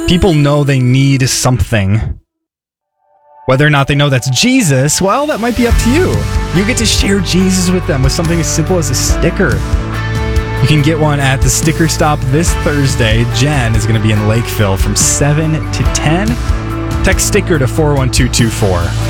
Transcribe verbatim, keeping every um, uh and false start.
People know they need something. Whether or not they know that's Jesus, well, that might be up to you. You get to share Jesus with them with something as simple as a sticker. You can get one at the Sticker Stop this Thursday. Jen is going to be in Lakeville from seven to ten. Text sticker to four one two two four.